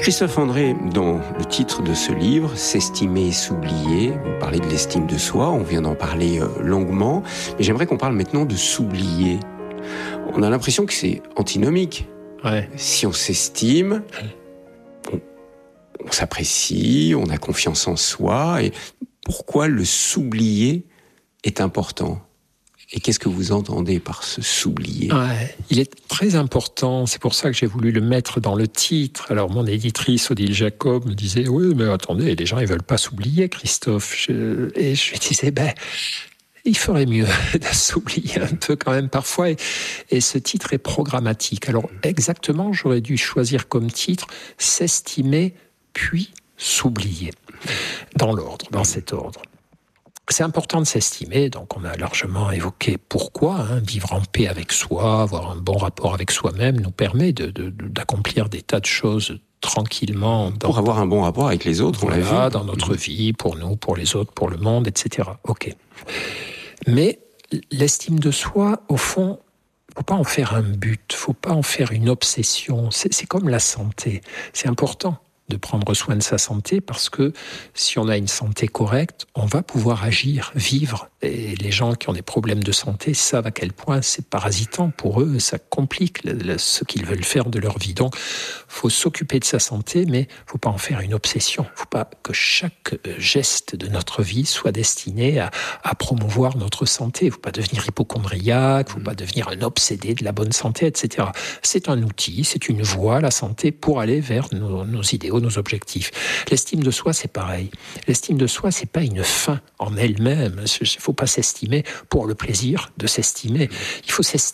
Christophe André, dans le titre de ce livre, « S'estimer et s'oublier », vous parlez de l'estime de soi, on vient d'en parler longuement, mais j'aimerais qu'on parle maintenant de s'oublier. On a l'impression que c'est antinomique. Ouais. Si on s'estime, on s'apprécie, on a confiance en soi, et pourquoi le s'oublier est important ? Et qu'est-ce que vous entendez par ce s'oublier ? Ouais, il est très important, c'est pour ça que j'ai voulu le mettre dans le titre. Alors mon éditrice Odile Jacob me disait « Oui, mais attendez, les gens ils veulent pas s'oublier, Christophe ». Et je lui disais « il ferait mieux de s'oublier un peu quand même parfois ». Et ce titre est programmatique. Alors exactement, j'aurais dû choisir comme titre « S'estimer puis s'oublier ». Dans l'ordre, dans cet ordre. C'est important de s'estimer, donc on a largement évoqué pourquoi, vivre en paix avec soi, avoir un bon rapport avec soi-même nous permet d'accomplir des tas de choses tranquillement. Pour avoir un bon rapport avec les autres, on l'a vu. Dans notre vie, pour nous, pour les autres, pour le monde, etc. Ok. Mais l'estime de soi, au fond, faut pas en faire un but, faut pas en faire une obsession. C'est comme la santé, c'est important de prendre soin de sa santé parce que si on a une santé correcte, on va pouvoir agir, vivre. Et les gens qui ont des problèmes de santé savent à quel point c'est parasitant pour eux, ça complique ce qu'ils veulent faire de leur vie. Donc, faut s'occuper de sa santé, mais faut pas en faire une obsession. Faut pas que chaque geste de notre vie soit destiné à promouvoir notre santé. Faut pas devenir hypocondriaque, faut pas devenir un obsédé de la bonne santé, etc. C'est un outil, c'est une voie, la santé, pour aller vers nos idéaux, nos objectifs. L'estime de soi, c'est pareil. L'estime de soi, c'est pas une fin en elle-même. Il faut pas s'estimer pour le plaisir de s'estimer. Il faut